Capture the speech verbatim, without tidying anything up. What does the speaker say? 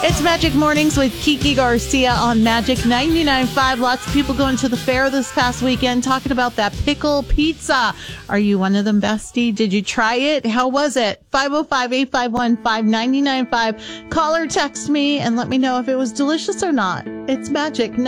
It's Magic Mornings with Kiki Garcia on Magic ninety-nine point five. Lots of people going to the fair this past weekend talking about that pickle pizza. Are you one of them, bestie? Did you try it? How was it? five oh five, eight five one, five nine nine five. Call or text me and let me know if it was delicious or not. It's Magic